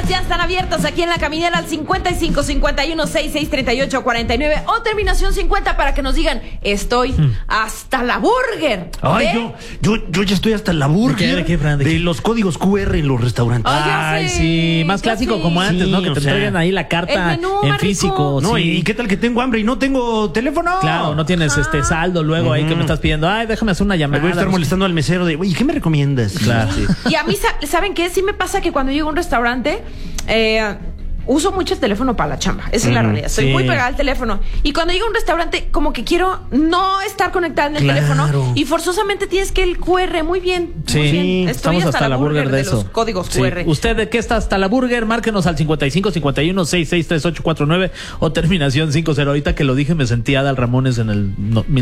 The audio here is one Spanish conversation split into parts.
ya están abiertas aquí en La Caminera al 55 51 66 38 49 o terminación 50 para que nos digan, estoy hasta la burger. Ay, yo ya estoy hasta la burger. ¿De qué, Fran? De los códigos QR en los restaurantes. Ay, ya sé, sí, más clásico sí. como antes, ¿no? Que te traigan ahí la carta el menú en más físico. rico. No, sí. ¿y qué tal que tengo hambre y no tengo teléfono? Claro, no tienes saldo luego ahí que me estás pidiendo. Ay, déjame hacer una Me llamada. voy a estar molestando al mesero de, oye, ¿qué me recomiendas? Claro. Sí. Y a mí, ¿saben qué? Sí me pasa que cuando llego a un restaurante, uso mucho el teléfono para la chamba. Esa es la realidad. Soy muy pegada al teléfono. Y cuando llego a un restaurante, como que quiero no estar conectada en el teléfono. Y forzosamente tienes que el QR. Muy bien. Sí, muy bien. Estoy estamos hasta la burger de eso. los códigos Sí. QR. ¿Usted de qué está hasta la burger? Márquenos al 55 51 66 38 49 o terminación 50. Ahorita que lo dije me sentí Adal Ramones en el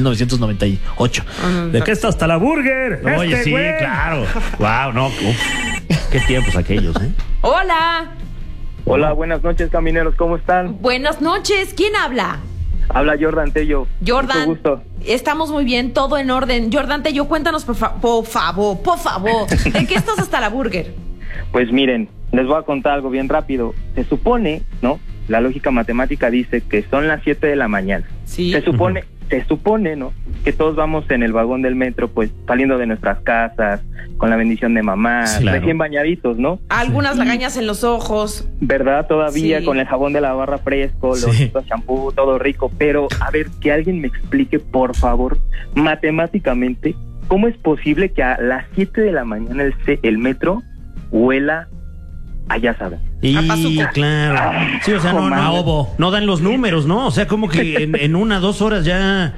1998. ¿De qué está hasta la burger? Oye, sí, güey. claro. Wow, no. Qué tiempos aquellos, ¿eh? Hola. Hola, buenas noches, camineros, ¿cómo están? Buenas noches. ¿Quién habla? Habla Jordan Tello. Jordan. Mucho gusto. Estamos muy bien, todo en orden. Jordan Tello, cuéntanos por favor. ¿De qué estás hasta la burger? Pues miren, les voy a contar algo bien rápido. Se supone, ¿no? La lógica matemática dice que son las 7 de la mañana. Sí. Se supone, ¿no? Que todos vamos en el vagón del metro, pues saliendo de nuestras casas, con la bendición de mamá, Claro. recién bañaditos, ¿no? Algunas lagañas en los ojos. ¿Verdad? Todavía Sí. con el jabón de la barra fresco, los champú, todo rico. Pero, a ver, que alguien me explique, por favor, matemáticamente, ¿cómo es posible que a las 7 de la mañana el metro huela a ya saben? Y Pazuco. claro. Sí, o sea, no dan los números, ¿no? O sea, como que en 1 2 horas ya,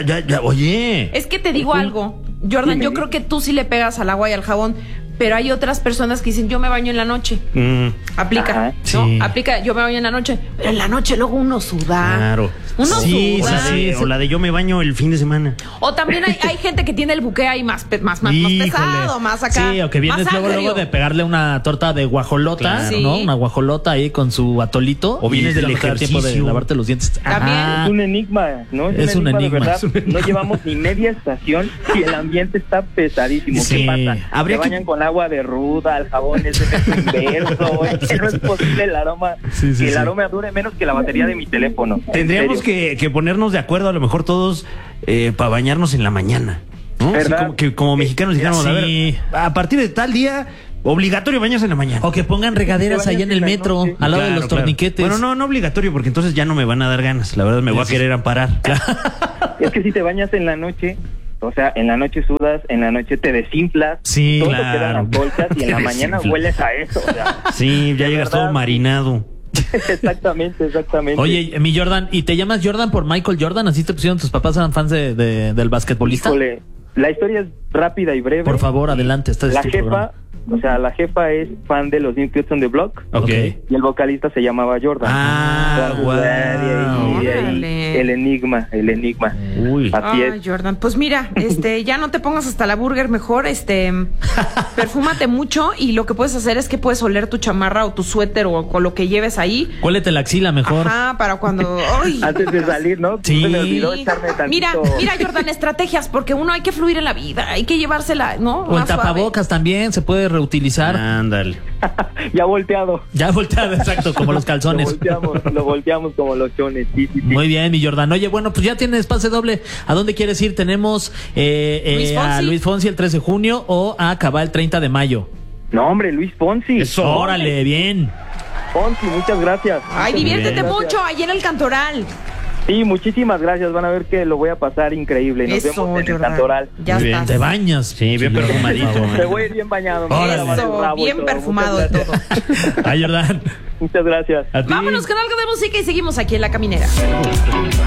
oye. Es que te digo algo, Jordan, yo creo que tú sí le pegas al agua y al jabón, pero hay otras personas que dicen, yo me baño en la noche. Aplica, Ajá, ¿no? sí. Aplica, yo me baño en la noche, pero en la noche luego uno suda. Claro. Uno Sí, suda. sí. O la de yo me baño el fin de semana. O también hay gente que tiene el buque ahí más Híjole. pesado, más acá. Sí, o que vienes más luego agrio. de pegarle una torta de guajolota, Claro. ¿no? Sí. Una guajolota ahí con su atolito. O vienes y del no te da tiempo de ejercicio. lavarte los dientes. También. Ajá. Es un enigma, ¿no? Es un de enigma. verdad. Es un No llevamos ni media estación y el ambiente está pesadísimo. Sí. ¿Qué pasa? Habría Se que- bañan con agua de ruda, el jabón es de inverso. Es que no es posible el aroma. Sí, sí, que el sí. aroma dure menos que la batería de mi teléfono. Tendríamos En serio. que ponernos de acuerdo, a lo mejor todos, para bañarnos en la mañana. ¿No? Así ¿Verdad? como mexicanos dijéramos, Sí. a ver, a partir de tal día, obligatorio bañarse en la mañana. O que pongan regaderas Te ahí bañas en el en la metro, noche. al lado de Claro, los claro. torniquetes. Bueno, no obligatorio, porque entonces ya no me van a dar ganas. La verdad, me voy a querer amparar. Es que si te bañas en la noche, o sea, en la noche sudas, en la noche te desinflas, Sí, todo claro. quedan las bolsas y en Te la mañana desinflas. hueles a eso. O sea, Sí, ya de llegas verdad. todo marinado. Exactamente. Oye, mi Jordan, ¿y te llamas Jordan por Michael Jordan? ¿Así te pusieron tus papás? ¿Eran fans del basquetbolista? Híjole, la historia es rápida y breve. Por favor, adelante. Este es La tu jefa, programa. o sea, la jefa es fan de los New Kids on the Block. Ok. Y el vocalista se llamaba Jordan. Ah, Entonces, guau. de ahí Órale. el enigma. Uy. Así Ay, es. Jordan, pues mira, ya no te pongas hasta la burger, mejor, perfúmate mucho y lo que puedes hacer es que puedes oler tu chamarra o tu suéter o lo que lleves ahí. Cuélete la axila mejor. Ajá, para cuando... Ay. Antes de salir, ¿no? Sí. Se me olvidó echarme tantito. Mira, Jordan, estrategias, porque uno hay que fluir en la vida, hay que llevársela, ¿no? O el Más suave. tapabocas también se puede reutilizar. Ándale. Ya volteado. Ya volteado, exacto, como los calzones. Lo volteamos como los chones. Sí. Muy bien, mi Jordan. Oye, bueno, pues ya tienes pase doble. ¿A dónde quieres ir? Tenemos Luis a Fonsi. Luis Fonsi el 3 de junio o a Cabal el 30 de mayo. No, hombre, Luis Fonsi. Eso. Órale, bien. Fonsi, muchas gracias. Ay, Muchas diviértete gracias. mucho ahí en el Cantoral. Sí, muchísimas gracias. Van a ver que lo voy a pasar increíble. Nos Eso, vemos en el Jordan. Cantoral. Ya Muy bien. estás. Te bañas. Sí, bien Jordan, perfumadito. por favor. Me voy a ir bien bañado. me voy a lavar el Eso, rabo y bien todo. perfumado y Muchas todo. gracias. Ay, Jordan. Muchas gracias. A ti. Vámonos con algo de música y seguimos aquí en La Caminera.